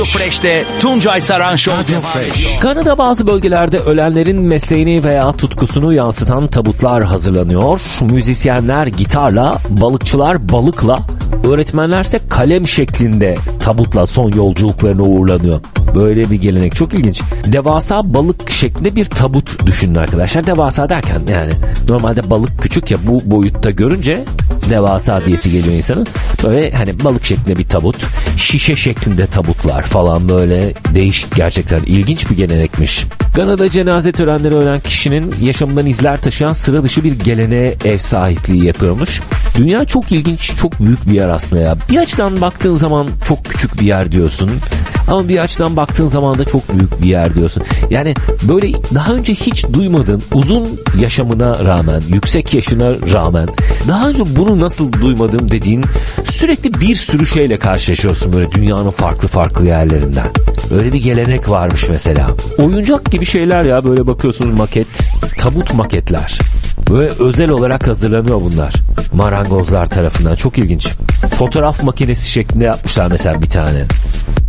Fresh'te Tuncay Saran Show. Kanada bazı bölgelerde ölenlerin mesleğini veya tutkusunu yansıtan tabutlar hazırlanıyor. Müzisyenler gitarla, balıkçılar balıkla, öğretmenlerse kalem şeklinde tabutla son yolculuklarına uğurlanıyor. Böyle bir gelenek çok ilginç. Devasa balık şeklinde bir tabut düşünün arkadaşlar. Devasa derken yani normalde balık küçük ya, bu boyutta görünce devasa diyesi geliyor insanın. Böyle hani balık şeklinde bir tabut, şişe şeklinde tabutlar falan, böyle değişik, gerçekten ilginç bir gelenekmiş. Gana'da cenaze törenleri ölen kişinin yaşamından izler taşıyan sıra dışı bir geleneğe ev sahipliği yapıyormuş. Dünya çok ilginç, çok büyük bir yer aslında ya. Bir açıdan baktığın zaman çok küçük bir yer diyorsun. Ama bir açıdan baktığın zaman da çok büyük bir yer diyorsun. Yani böyle daha önce hiç duymadığın, uzun yaşamına rağmen, yüksek yaşına rağmen daha önce bunu nasıl duymadım dediğin sürekli bir sürü şeyle karşılaşıyorsun böyle dünyanın farklı farklı yerlerinden. Öyle bir gelenek varmış mesela. Oyuncak gibi şeyler ya, böyle bakıyorsunuz maket, tabut maketler. Böyle özel olarak hazırlanıyor bunlar marangozlar tarafından. Çok ilginç. Fotoğraf makinesi şeklinde yapmışlar mesela bir tane.